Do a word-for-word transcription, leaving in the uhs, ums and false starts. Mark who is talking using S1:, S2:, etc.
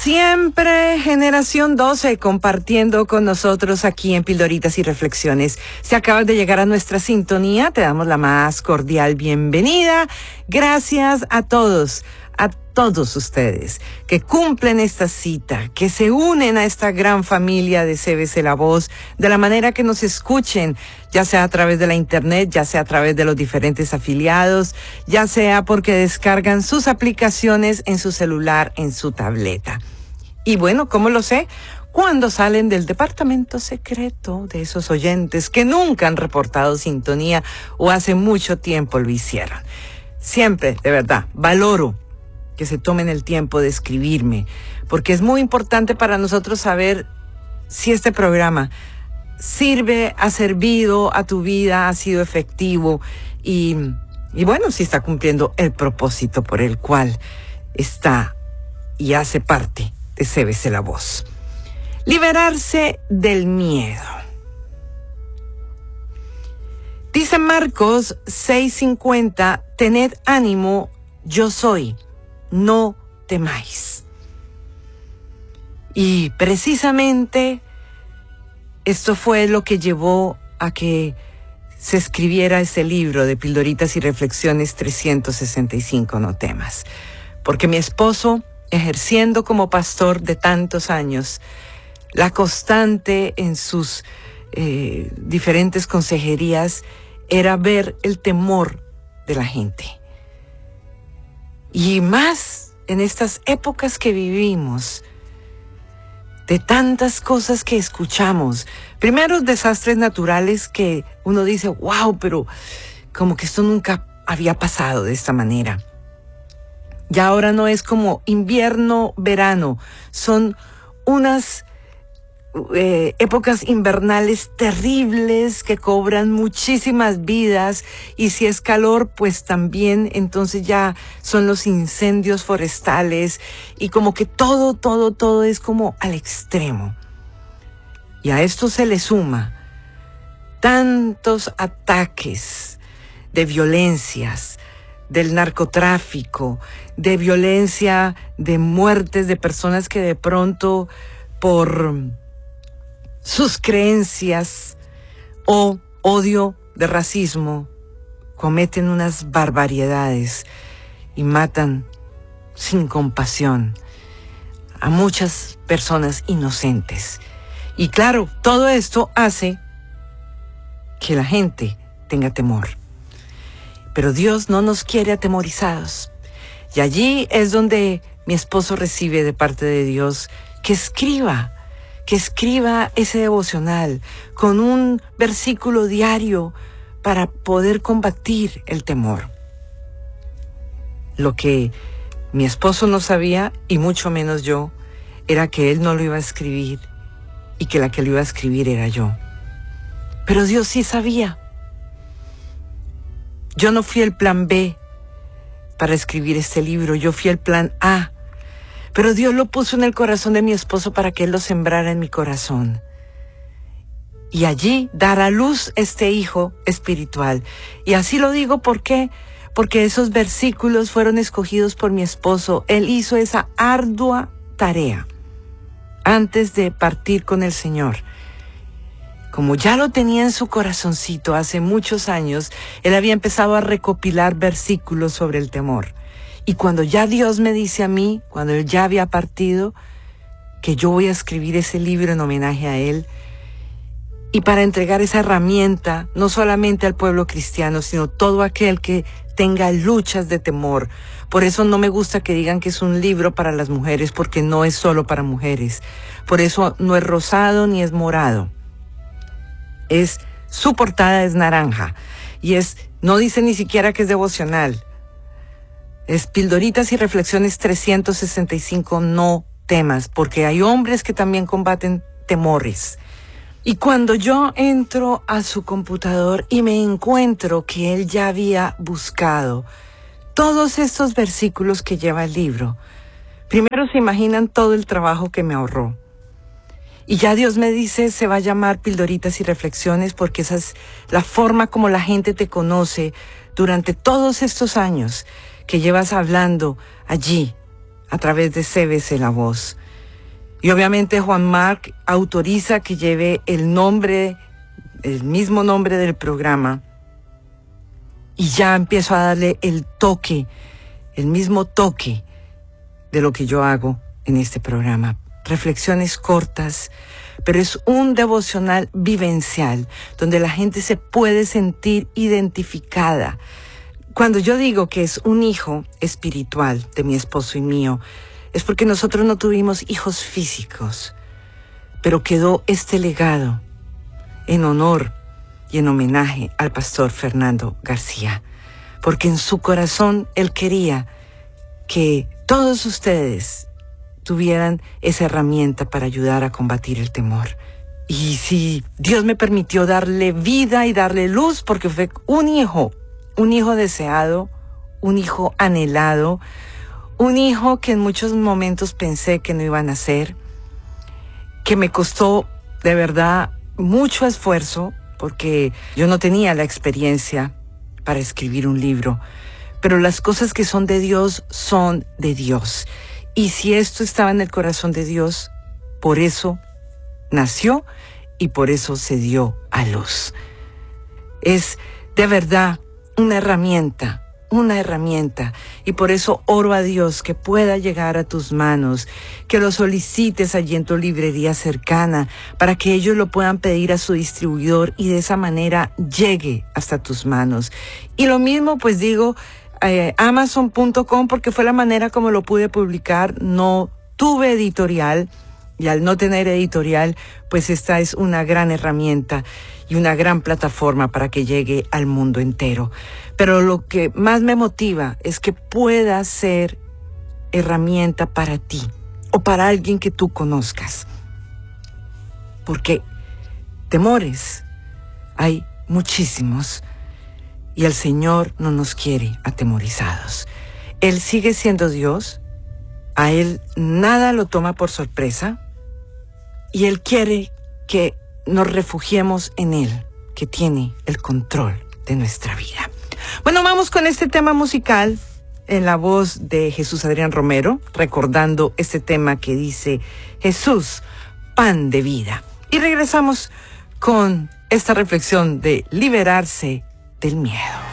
S1: siempre, Generación doce, compartiendo con nosotros aquí en Pildoritas y Reflexiones. Si acabas de llegar a nuestra sintonía, te damos la más cordial bienvenida. Gracias a todos, a todos ustedes que cumplen esta cita, que se unen a esta gran familia de C B C La Voz, de la manera que nos escuchen, ya sea a través de la internet, ya sea a través de los diferentes afiliados, ya sea porque descargan sus aplicaciones en su celular, en su tableta. Y bueno, ¿cómo lo sé? Cuando salen del departamento secreto de esos oyentes que nunca han reportado sintonía o hace mucho tiempo lo hicieron. Siempre, de verdad, valoro que se tomen el tiempo de escribirme, porque es muy importante para nosotros saber si este programa sirve, ha servido a tu vida, ha sido efectivo y, y bueno, si está cumpliendo el propósito por el cual está y hace parte de C B C La Voz. Liberarse del miedo. Dice Marcos seis cincuenta, tened ánimo, yo soy, no temáis. Y precisamente esto fue lo que llevó a que se escribiera ese libro de Pildoritas y Reflexiones trescientos sesenta y cinco, no temas. Porque mi esposo, ejerciendo como pastor de tantos años, la constante en sus eh, diferentes consejerías era ver el temor de la gente. Y más en estas épocas que vivimos, de tantas cosas que escuchamos. Primeros desastres naturales que uno dice, wow, pero como que esto nunca había pasado de esta manera. Y ahora no es como invierno, verano, son unas eh, épocas invernales terribles que cobran muchísimas vidas, y si es calor, pues también entonces ya son los incendios forestales, y como que todo, todo, todo es como al extremo. Y a esto se le suma tantos ataques de violencias, del narcotráfico, de violencia, de muertes de personas que de pronto por sus creencias o odio de racismo cometen unas barbaridades y matan sin compasión a muchas personas inocentes. Y claro, todo esto hace que la gente tenga temor. Pero Dios no nos quiere atemorizados. Y allí es donde mi esposo recibe de parte de Dios que escriba, que escriba ese devocional con un versículo diario para poder combatir el temor. Lo que mi esposo no sabía, y mucho menos yo, era que él no lo iba a escribir y que la que lo iba a escribir era yo. Pero Dios sí sabía. Yo no fui el plan B para escribir este libro, yo fui el plan A. Pero Dios lo puso en el corazón de mi esposo para que él lo sembrara en mi corazón. Y allí dar a luz este hijo espiritual. Y así lo digo, ¿por qué? Porque esos versículos fueron escogidos por mi esposo. Él hizo esa ardua tarea antes de partir con el Señor. Como ya lo tenía en su corazoncito hace muchos años, él había empezado a recopilar versículos sobre el temor. Y cuando ya Dios me dice a mí, cuando él ya había partido, que yo voy a escribir ese libro en homenaje a él, y para entregar esa herramienta, no solamente al pueblo cristiano, sino todo aquel que tenga luchas de temor. Por eso no me gusta que digan que es un libro para las mujeres, porque no es solo para mujeres. Por eso no es rosado ni es morado. Es, su portada es naranja, y es, no dice ni siquiera que es devocional. Es Pildoritas y Reflexiones trescientos sesenta y cinco, no temas, porque hay hombres que también combaten temores. Y cuando yo entro a su computador y me encuentro que él ya había buscado todos estos versículos que lleva el libro, primero se imaginan todo el trabajo que me ahorró. Y ya Dios me dice, se va a llamar Pildoritas y Reflexiones, porque esa es la forma como la gente te conoce durante todos estos años que llevas hablando allí a través de C B C La Voz. Y obviamente Juan Marc autoriza que lleve el nombre, el mismo nombre del programa. Y ya empiezo a darle el toque, el mismo toque de lo que yo hago en este programa. Reflexiones cortas, pero es un devocional vivencial, donde la gente se puede sentir identificada. Cuando yo digo que es un hijo espiritual de mi esposo y mío, es porque nosotros no tuvimos hijos físicos, pero quedó este legado en honor y en homenaje al pastor Fernando García, porque en su corazón él quería que todos ustedes tuvieran esa herramienta para ayudar a combatir el temor. Y si Dios me permitió darle vida y darle luz, porque fue un hijo, un hijo deseado, un hijo anhelado, un hijo que en muchos momentos pensé que no iba a nacer, que me costó de verdad mucho esfuerzo, porque yo no tenía la experiencia para escribir un libro, pero las cosas que son de Dios son de Dios. Y si esto estaba en el corazón de Dios, por eso nació y por eso se dio a luz. Es de verdad una herramienta, una herramienta. Y por eso oro a Dios que pueda llegar a tus manos, que lo solicites allí en tu librería cercana, para que ellos lo puedan pedir a su distribuidor y de esa manera llegue hasta tus manos. Y lo mismo pues digo, eh, amazon punto com, porque fue la manera como lo pude publicar. No tuve editorial, y al no tener editorial, pues esta es una gran herramienta y una gran plataforma para que llegue al mundo entero. Pero lo que más me motiva es que pueda ser herramienta para ti o para alguien que tú conozcas. Porque temores hay muchísimos y el Señor no nos quiere atemorizados. Él sigue siendo Dios, a Él nada lo toma por sorpresa y Él quiere que nos refugiemos en Él, que tiene el control de nuestra vida. Bueno, vamos con este tema musical en la voz de Jesús Adrián Romero, recordando este tema que dice Jesús, pan de vida. Y regresamos con esta reflexión de liberarse del miedo.